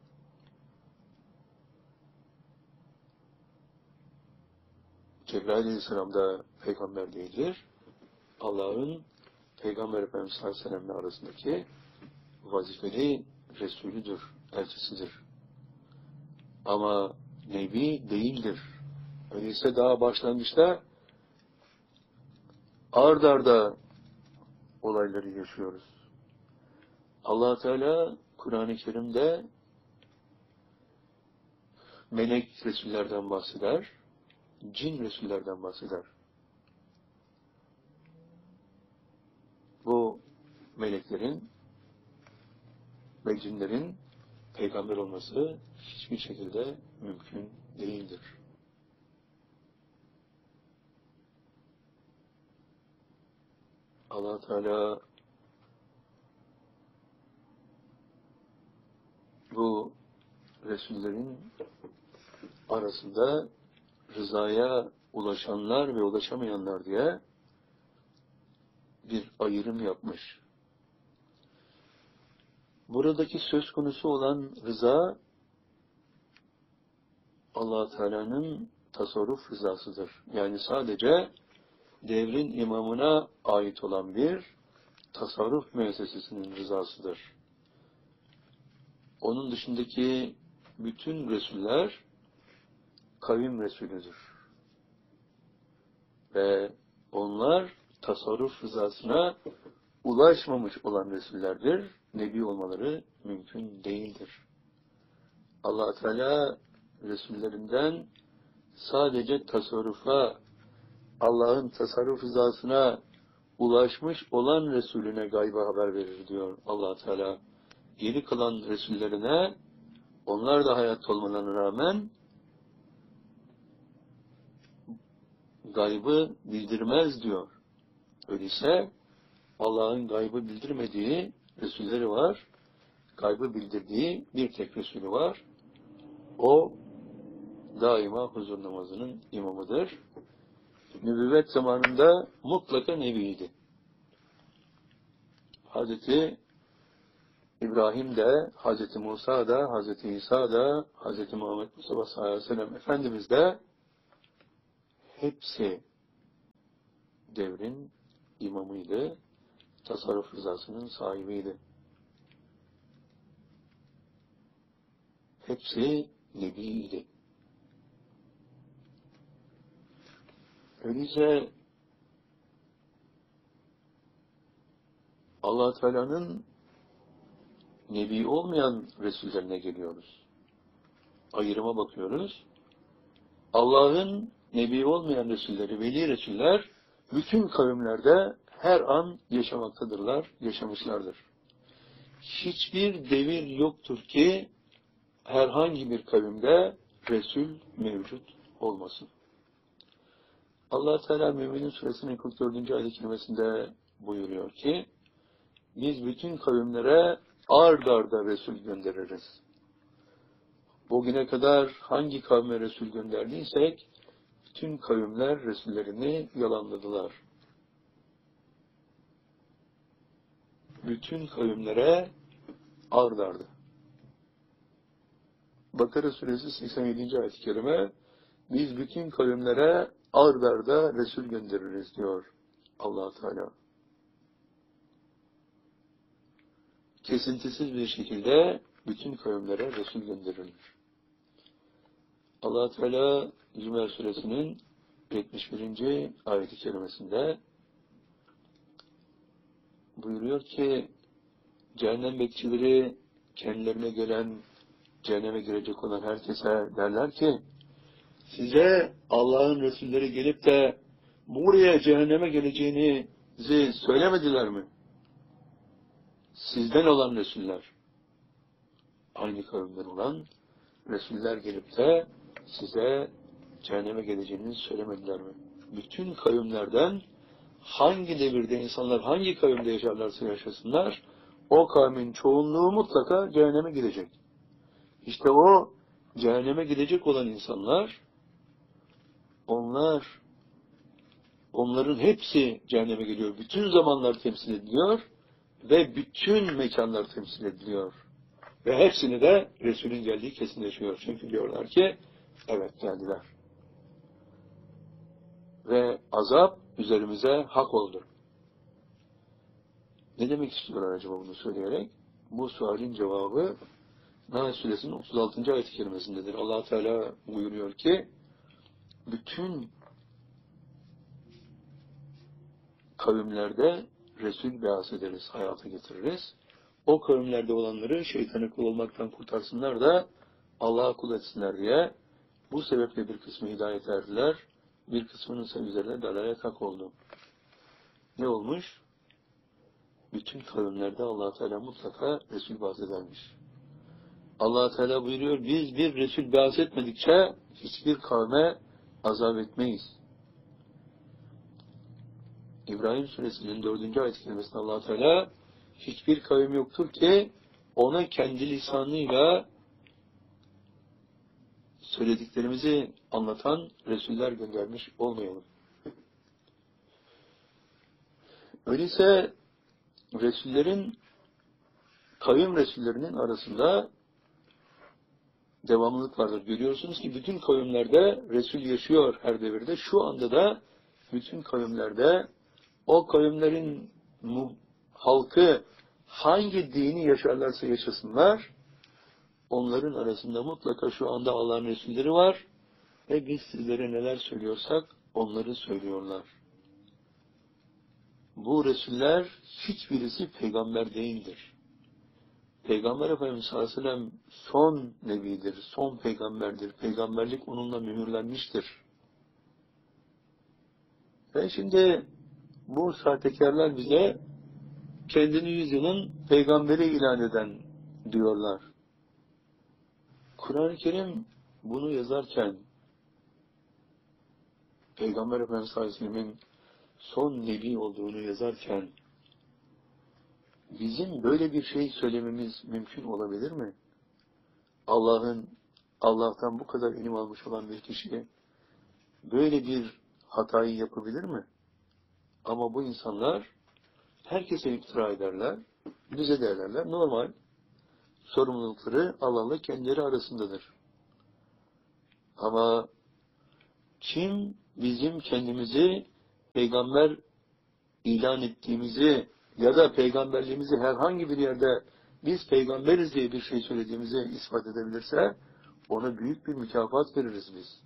Cebrail Aleyhisselam da peygamber değildir. Allah'ın Peygamber Efendimiz sallallahu aleyhi ve sellem'le arasındaki vazifeli Resulüdür, elçisidir. Ama Nebi değildir. Öyleyse daha başlangıçta ard arda olayları yaşıyoruz. Allah Teala Kur'an-ı Kerim'de melek Resullerden bahseder, cin Resullerden bahseder. Bu meleklerin ve cinlerin peygamber olması hiçbir şekilde mümkün değildir. Allah Teala bu Resullerin arasında rızaya ulaşanlar ve ulaşamayanlar diye bir ayrım yapmış. Buradaki söz konusu olan rıza Allah Teala'nın tasarruf rızasıdır. Yani sadece devrin imamına ait olan bir tasarruf müessesesinin rızasıdır. Onun dışındaki bütün Resuller kavim Resulüdür. Ve onlar tasarruf rızasına ulaşmamış olan Resullerdir. Nebi olmaları mümkün değildir. Allah Teala Resullerinden sadece tasarrufa, Allah'ın tasarruf rızasına ulaşmış olan Resulüne gayba haber verir diyor Allah Teala. Geri kalan Resullerine onlar da hayatta olmalarına rağmen gaybı bildirmez diyor. Öyleyse Allah'ın gaybı bildirmediği Resulleri var. Gaybı bildirdiği bir tek Resulü var. O daima huzur namazının imamıdır. Nübüvvet zamanında mutlaka nebiydi. Hazreti İbrahim de, Hazreti Musa da, Hazreti İsa da, Hazreti Muhammed Mustafa sallallahu aleyhi ve sellem Efendimiz de hepsi devrin imamıydı, tasarruf rızasının sahibiydi. Hepsi nebiydi. Öyleyse Allah Teala'nın nebi olmayan Resullerine geliyoruz. Ayrıma bakıyoruz. Allah'ın nebi olmayan Resulleri, veli Resuller bütün kavimlerde her an yaşamaktadırlar, yaşamışlardır. Hiçbir devir yoktur ki herhangi bir kavimde Resul mevcut olmasın. Allah Teala Mü'minin Suresinin kırk dördüncü ayet-i kerimesinde buyuruyor ki, biz bütün kavimlere ard arda Resul göndeririz. Bugüne kadar hangi kavme Resul gönderdiysek, bütün kavimler Resullerini yalanladılar. Bütün kavimlere ard arda. Bakara Suresi seksen yedinci ayet-i kerime, biz bütün kavimlere ard arda Resul göndeririz diyor Allah Teala. Kesintisiz bir şekilde bütün kavimlere Resul gönderilir. Allah Teala Zümer Suresinin yetmiş birinci ayet-i kerimesinde buyuruyor ki, cehennem bekçileri kendilerine gelen, cehenneme girecek olan herkese derler ki, size Allah'ın Resulleri gelip de buraya cehenneme geleceğinizi söylemediler mi? Sizden olan Resuller, aynı kavimden olan Resuller gelip de size cehenneme geleceğinizi söylemediler mi? Bütün kavimlerden hangi devirde insanlar hangi kavimde yaşarlarsa yaşasınlar, o kavmin çoğunluğu mutlaka cehenneme gidecek. İşte o cehenneme gidecek olan insanlar, onlar, onların hepsi cehenneme gidiyor. Bütün zamanlar temsil ediliyor ve bütün mekanlar temsil ediliyor. Ve hepsini de Resul'ün geldiği kesinleşiyor. Çünkü diyorlar ki, evet geldiler. Ve azap üzerimize hak oldu. Ne demek istiyorlar acaba bunu söyleyerek? Bu sualin cevabı Nahl Suresinin otuz altıncı ayet-i kerimesindedir. Allah Teala buyuruyor ki, bütün kavimlerde Resul beas ederiz, hayata getiririz. O kavimlerde olanları şeytanı kul olmaktan kurtarsınlar da Allah'a kul etsinler diye bu sebeple bir kısmı hidayet erdiler, bir kısmının ise üzerine dalalet hak oldu. Ne olmuş? Bütün kavimlerde Allah Teala mutlaka Resul beas edermiş. Allah Teala buyuruyor, biz bir Resul beas etmedikçe hiçbir kavme azap etmeyiz. İbrahim Suresinin dördüncü ayet-i kerimesinde Allah Teala, hiçbir kavim yoktur ki ona kendi lisanıyla söylediklerimizi anlatan Resuller göndermiş olmayalım. Öyleyse Resullerin, kavim Resullerinin arasında devamlılık vardır. Görüyorsunuz ki bütün kavimlerde Resul yaşıyor her devirde. Şu anda da bütün kavimlerde o kavimlerin halkı hangi dini yaşarlarsa yaşasınlar, onların arasında mutlaka şu anda Allah'ın Resulleri var ve biz sizlere neler söylüyorsak onları söylüyorlar. Bu Resuller hiçbirisi peygamber değildir. Peygamber Efendimiz sallallahu aleyhi ve sellem son nebidir, son peygamberdir. Peygamberlik onunla mühürlenmiştir. Ve şimdi bu sahtekarlar bize kendini yüzyılın peygamberi ilan eden diyorlar. Kur'an-ı Kerim bunu yazarken Peygamber Efendimiz sallallahu aleyhi ve sellem'in son nebi olduğunu yazarken bizim böyle bir şey söylememiz mümkün olabilir mi? Allah'ın Allah'tan bu kadar ilim almış olan bir kişi böyle bir hatayı yapabilir mi? Ama bu insanlar herkese iftira ederler, bize de ederler. Normal. Sorumlulukları Allah'la kendileri arasındadır. Ama kim bizim kendimizi peygamber ilan ettiğimizi ya da peygamberliğimizi herhangi bir yerde biz peygamberiz diye bir şey söylediğimizi ispat edebilirse ona büyük bir mükafat veririz biz.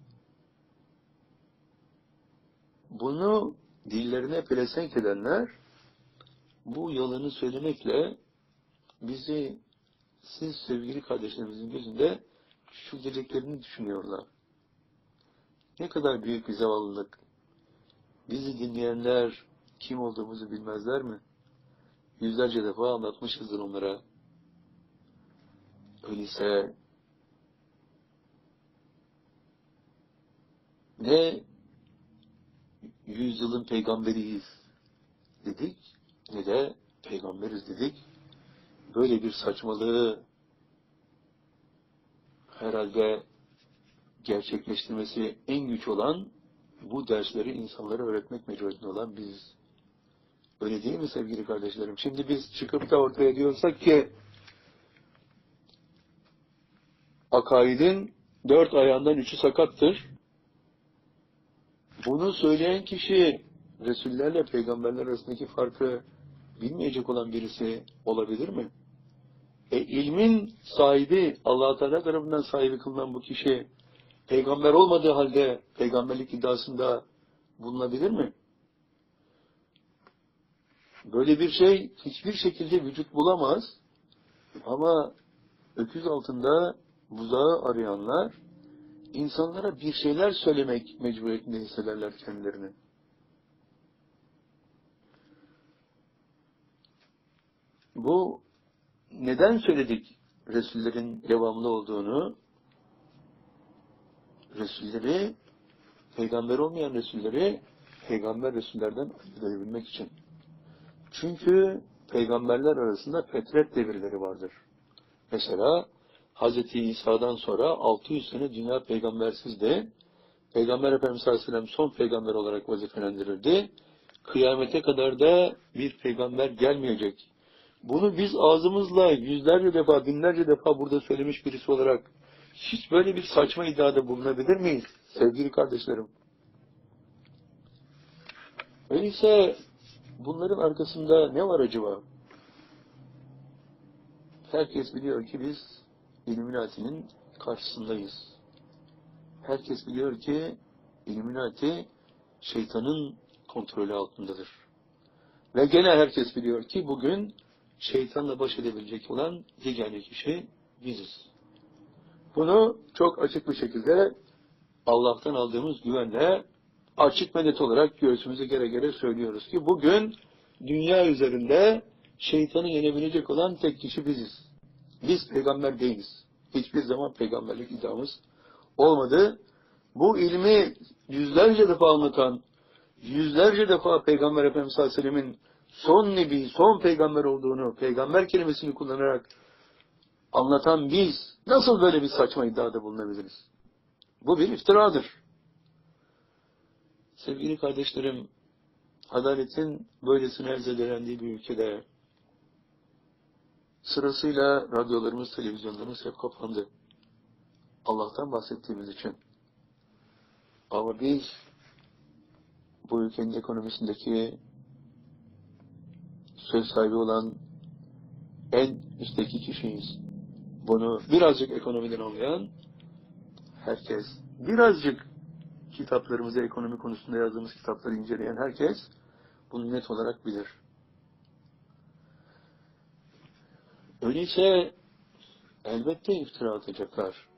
Bunu dillerine pelesenk edenler bu yalanı söylemekle bizi, siz sevgili kardeşlerimizin gözünde küçülteceklerini düşünüyorlar. Ne kadar büyük bir zavallılık. Bizi dinleyenler kim olduğumuzu bilmezler mi? Yüzlerce defa anlatmışızdır onlara. Öyleyse ne yüzyılın peygamberiyiz dedik, ne de peygamberiz dedik. Böyle bir saçmalığı herhalde gerçekleştirmesi en güç olan, bu dersleri insanlara öğretmek mecburiyetinde olan biziz. Öyle değil mi sevgili kardeşlerim? Şimdi biz çıkıp da ortaya diyorsak ki akaidin dört ayağından üçü sakattır. Bunu söyleyen kişi Resullerle peygamberler arasındaki farkı bilmeyecek olan birisi olabilir mi? E ilmin sahibi, Allah-u Teala tarafından sahibi kılınan bu kişi peygamber olmadığı halde peygamberlik iddiasında bulunabilir mi? Böyle bir şey hiçbir şekilde vücut bulamaz. Ama öküz altında buzağı arayanlar insanlara bir şeyler söylemek mecburiyetinde hissederler kendilerini. Bu neden söyledik Resullerin devamlı olduğunu? Resulleri, peygamber olmayan Resulleri peygamber Resullerden ayırabilmek için. Çünkü peygamberler arasında fetret devirleri vardır. Mesela Hazreti İsa'dan sonra altı yüz sene dünya peygambersizdi. Peygamber Efendimiz sallallahu aleyhi ve sellem son peygamber olarak vazifelendirildi. Kıyamete kadar da bir peygamber gelmeyecek. Bunu biz ağzımızla yüzlerce defa, binlerce defa burada söylemiş birisi olarak hiç böyle bir saçma iddiada bulunabilir miyiz sevgili kardeşlerim? Öyleyse bunların arkasında ne var acaba? Herkes biliyor ki biz İlluminati'nin karşısındayız. Herkes biliyor ki İlluminati şeytanın kontrolü altındadır. Ve gene herkes biliyor ki bugün şeytanla baş edebilecek olan yegane kişi biziz. Bunu çok açık bir şekilde Allah'tan aldığımız güvenle açık ve net olarak göğsümüze gere gere söylüyoruz ki bugün dünya üzerinde şeytanı yenebilecek olan tek kişi biziz. Biz peygamber değiliz. Hiçbir zaman peygamberlik iddiamız olmadı. Bu ilmi yüzlerce defa anlatan, yüzlerce defa Peygamber Efendimiz sallallahu aleyhi ve sellemin son nebi, son peygamber olduğunu, peygamber kelimesini kullanarak anlatan biz nasıl böyle bir saçma iddiada bulunabiliriz? Bu bir iftiradır. Sevgili kardeşlerim, adaletin böylesine erzelendiği bir ülkede sırasıyla radyolarımız, televizyonlarımız hep kapandı. Allah'tan bahsettiğimiz için. Ama biz bu ülkenin ekonomisindeki söz sahibi olan en üstteki kişiyiz. Bunu birazcık ekonomiden anlayan herkes, birazcık kitaplarımızı, ekonomi konusunda yazdığımız kitapları inceleyen herkes bunu net olarak bilir. Öyleyse elbette iftira atacaklar.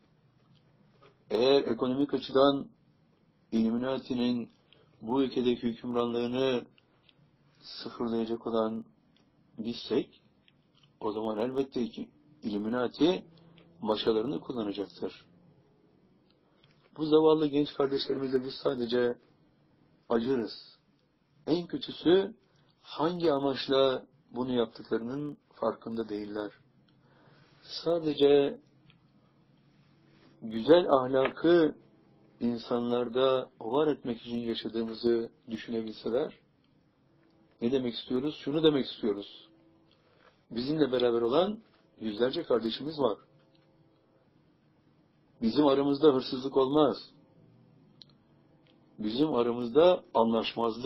Eğer ekonomik açıdan İlluminati'nin bu ülkedeki hükümranlığını sıfırlayacak olan bizsek, o zaman elbette ki İlluminati maşalarını kullanacaktır. Bu zavallı genç kardeşlerimizle biz sadece acırız. En kötüsü hangi amaçla bunu yaptıklarının farkında değiller. Sadece güzel ahlakı insanlarda var etmek için yaşadığımızı düşünebilseler, ne demek istiyoruz? Şunu demek istiyoruz. Bizimle beraber olan yüzlerce kardeşimiz var. Bizim aramızda hırsızlık olmaz. bizim aramızda anlaşmazlık